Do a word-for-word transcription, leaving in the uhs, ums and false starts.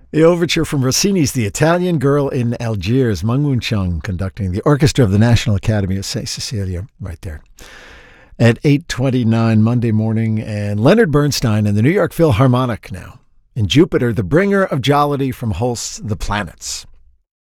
The overture from Rossini's The Italian Girl in Algiers, Meng Woon Chung conducting the orchestra of the National Academy of Saint Cecilia right there. At eight twenty-nine Monday morning, and Leonard Bernstein and the New York Philharmonic now. In Jupiter, the bringer of jollity from Holst's The Planets.